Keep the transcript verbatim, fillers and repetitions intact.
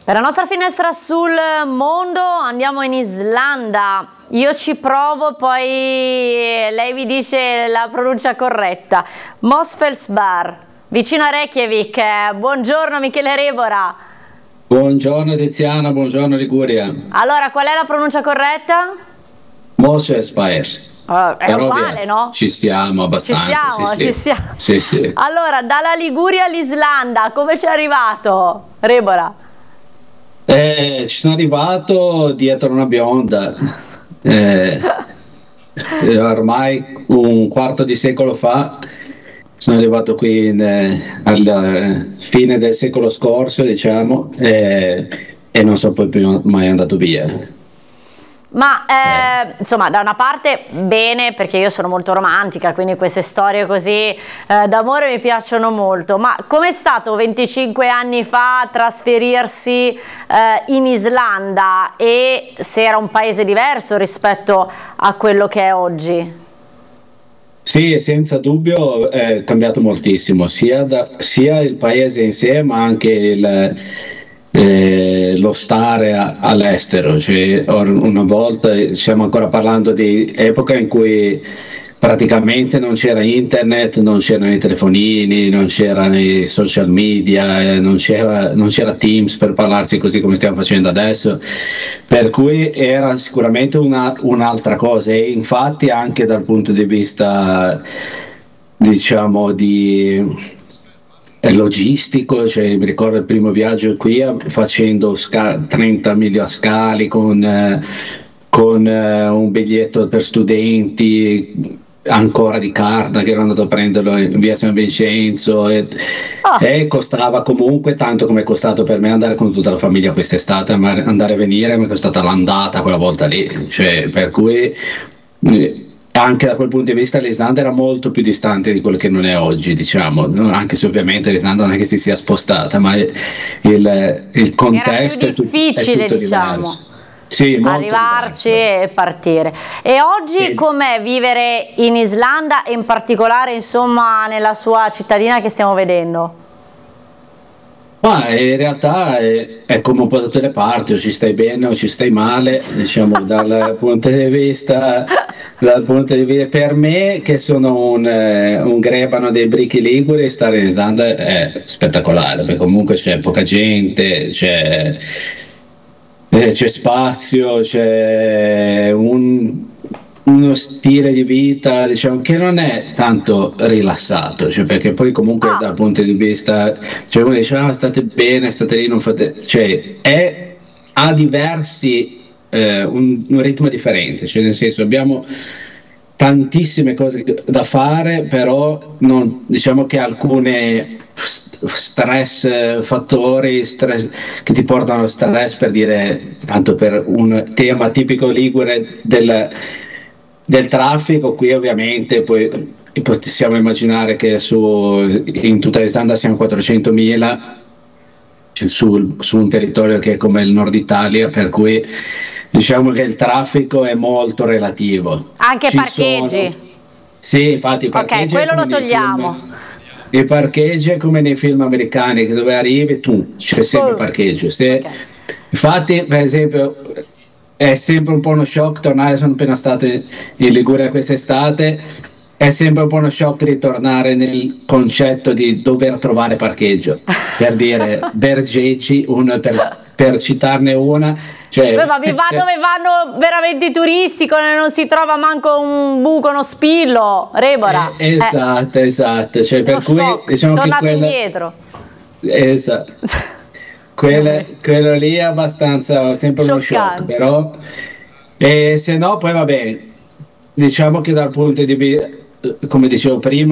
Per la nostra finestra sul mondo andiamo in Islanda. Io ci provo, poi lei mi dice la pronuncia corretta. Mosfellsbar, vicino a Reykjavik. Buongiorno Michele Rebora. Buongiorno Tiziana, buongiorno Liguria. Allora, qual è la pronuncia corretta? Mosfellsbar. Uh, è Però uguale, via, no? Ci siamo abbastanza. Ci siamo, sì, ci sì. siamo. Sì, sì. Allora, dalla Liguria all'Islanda, come ci è arrivato, Rebora? Eh, ci sono arrivato dietro una bionda. Eh, ormai un quarto di secolo fa. Sono arrivato qui in, eh, alla fine del secolo scorso, diciamo, eh, e non sono poi più mai andato via. Ma eh, insomma, da una parte bene, perché io sono molto romantica, quindi queste storie così eh, d'amore mi piacciono molto. Ma com'è stato venticinque anni fa trasferirsi eh, in Islanda, e se era un paese diverso rispetto a quello che è oggi? Sì, senza dubbio è cambiato moltissimo, sia, da, sia il paese in sé, ma anche il, eh, lo stare a, all'estero. Cioè, or, una volta, stiamo ancora parlando di epoca in cui praticamente non c'era internet, non c'erano i telefonini, non c'erano i social media, eh, non c'era, non c'era Teams per parlarsi così come stiamo facendo adesso, per cui era sicuramente una, un'altra cosa. E infatti anche dal punto di vista, diciamo, di logistico, cioè mi ricordo il primo viaggio qui facendo sca- trenta mila scali con, eh, con eh, un biglietto per studenti ancora di carta, che ero andato a prenderlo in via San Vincenzo, e, oh. e costava comunque tanto come è costato per me andare con tutta la famiglia quest'estate, ma andare e venire mi è costata l'andata quella volta lì, cioè, per cui eh, anche da quel punto di vista l'Islanda era molto più distante di quello che non è oggi, diciamo, anche se ovviamente l'Islanda non è che si sia spostata, ma il, il, il contesto era più difficile, è, tut- è tutto diciamo. diverso. Sì, arrivarci diverso. E partire. E oggi e... com'è vivere in Islanda, e in particolare insomma nella sua cittadina che stiamo vedendo? Ma in realtà è, è come un po' da tutte le parti, o ci stai bene o ci stai male, diciamo dal punto di vista, dal punto di vista per me che sono un, un grebano dei Brichi Liguri, stare in Islanda è spettacolare, perché comunque c'è poca gente, c'è c'è spazio, c'è un, uno stile di vita, diciamo, che non è tanto rilassato, cioè, perché poi comunque ah. dal punto di vista, cioè uno dice ah, state bene, state lì, non fate, cioè è, ha diversi eh, un, un ritmo differente, cioè nel senso abbiamo tantissime cose da fare, però non, diciamo che alcune stress, fattori stress, che ti portano allo stress, per dire, tanto per un tema tipico ligure del, del traffico, qui ovviamente poi possiamo immaginare che su, in tutta l'Islanda siamo quattrocentomila su, su un territorio che è come il nord Italia, per cui diciamo che il traffico è molto relativo. Anche Ci parcheggi? Sono, sì, infatti i parcheggi. Ok, quello lo togliamo. Film, i parcheggi è come nei film americani, che dove arrivi tu c'è sempre oh. parcheggio. Se, okay. Infatti, per esempio, è sempre un po' uno shock tornare, sono appena stato in Liguria quest'estate, è sempre un po' uno shock ritornare nel concetto di dover trovare parcheggio, per dire Bergeci, uno per, per citarne una. Cioè, Beh, ma vi va dove vanno veramente i turisti, non si trova manco un buco, uno spillo, Rebora. Eh, esatto, eh. esatto. Cioè, per cui, diciamo tornate che quella, indietro. Esatto. Quella, quello lì è abbastanza sempre uno shock, però e se no poi vabbè, diciamo che dal punto di vista, come dicevo prima,